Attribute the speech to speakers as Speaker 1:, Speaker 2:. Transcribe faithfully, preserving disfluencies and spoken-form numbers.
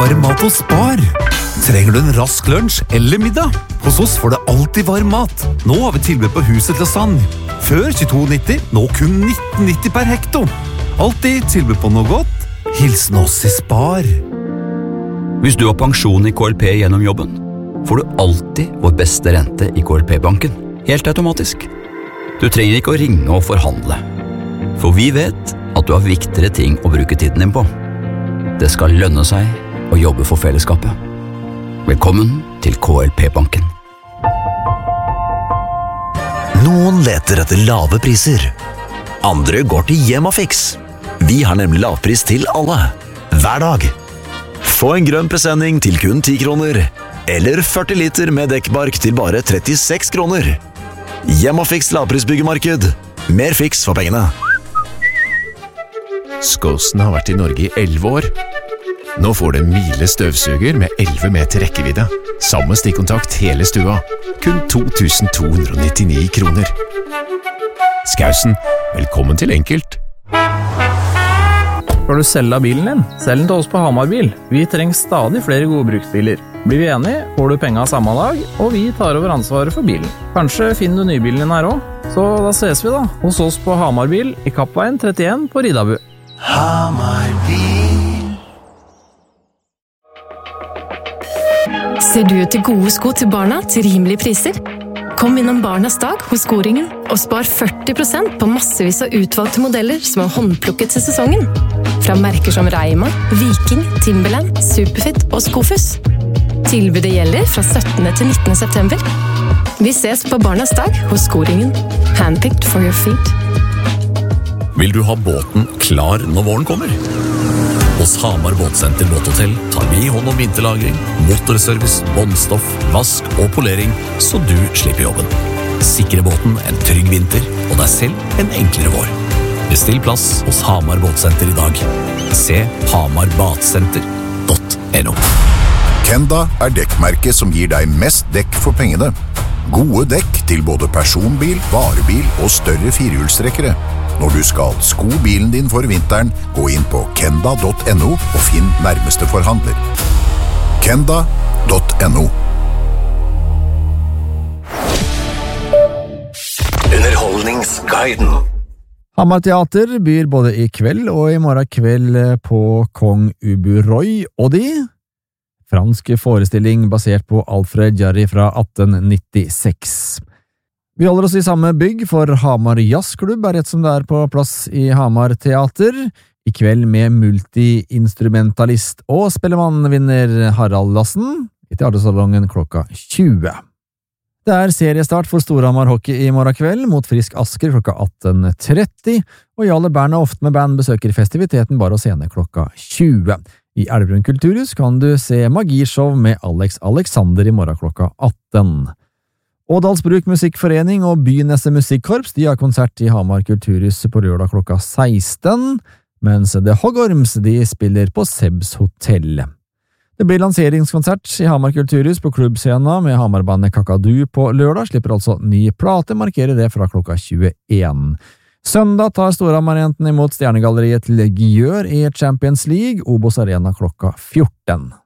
Speaker 1: Varm mat hos Spar. Trenger du en rask lunsj eller middag? Hos oss får du alltid varm mat. Nå har vi tilbud på huset til lasagne. Før tjueto nitti, nå kun nitten nitti per hekto. Alltid tilbud på noe godt. Hilsen oss i Spar.
Speaker 2: Hvis du har pensjon i K L P gjennom jobben, får du alltid vår beste rente i K L P-banken. Helt automatisk. Du trenger ikke å ringe og forhandle. For vi vet at du har viktigere ting å bruke tiden din på. Det skal lønne seg å jobbe for fellesskapet. Velkommen til K L P-banken.
Speaker 3: Noen leter etter lave priser. Andre går til Hjemmafix. Vi har nemlig lavpris til alle. Hver dag. Få en grønn presenning til kun ti kroner. Eller førti liter med dekkbark til bare trettiseks kroner. Hjemmafix lavprisbyggemarked. Mer fiks for pengene.
Speaker 4: Skåsen har vært i Norge i elleve år. Nå får du en Miele støvsuger med elleve meter rekkevidde. Samme stikkontakt hele stua. Kun to tusen to hundre nittini kroner. Skausen, velkommen til Enkelt.
Speaker 5: Skal du selge bilen din? Selg den til oss på Hamar Bil. Vi trenger stadig flere gode bruksbiler. Blir vi enige, får du penger samme dag, og vi tar over ansvaret for bilen. Kanskje finner du nybilen din her også? Så da ses vi da, hos oss på Hamar Bil i Kappveien trettien på Ridabu.
Speaker 6: Hamar Bil.
Speaker 7: Ser du etter gode sko til barna til rimelige priser? Kom innom Barnas dag hos Skoringen og spar førti prosent på massevis av utvalgte modeller som er håndplukket til sesongen. Fra merker som Reima, Viking, Timberland, Superfit og Skofus. Tilbudet gjelder fra syttende til nittende september. Vi ses på Barnas dag hos Skoringen. Handpicked for your feet.
Speaker 8: Vil du ha båten klar når våren kommer? Hos Hamar Båtsenter Båthotell tar vi hånd om vinterlagring, motorservice, båndstoff, vask og polering, så du slipper jobben. Sikre båten en trygg vinter, og deg selv en enklere vår. Bestill plass hos Hamar Båtsenter i dag. Se hamar batsenter punktum no.
Speaker 9: Kenda er dekkmerket som gir deg mest dekk for pengene. Gode dekk til både personbil, varebil og større firehjulstrekkere. Når du skal sko bilen din for vinteren, gå inn på kenda punktum no og finn nærmeste forhandler. kenda punktum no.
Speaker 6: Underholdningsguiden.
Speaker 10: Hamar Teater byr både i kveld og i morgen kveld på Kong Uburoy og de fransk forestilling basert på Alfred Jarry fra atten nittiseks. Vi holder oss i samme bygg, for Hamar Jazzklubb er rett som det er på plass i Hamar Teater, i kveld med multi-instrumentalist og spellemannvinner Harald Lassen i teatersalongen klokka tjue. Det er seriestart for Storhamar Hockey i morgen kveld mot Frisk Asker klokka atten tretti, og Jarle Bern og Ofte med band besøker festiviteten bare å scene klokka tjue. I Elverum Kulturhus kan du se magishow med Alex Alexander i morgen klokka atten. Ådalsbruk Musikkforening og Bynesse Musikkorps de har konsert i Hamar Kulturhus på lørdag klokka seksten, mens The Hoggorms de spiller på Sebs Hotel. Det blir lanseringskonsert i Hamar Kulturhus på klubbscena med Hamarbandet Kakadu på lørdag, slipper altså ny plate, markerer det fra klokka tjueen. Søndag tar Storhamar-jentene imot Stjernegalleriet til Gjør i Champions League, Obos Arena klokka fjorten.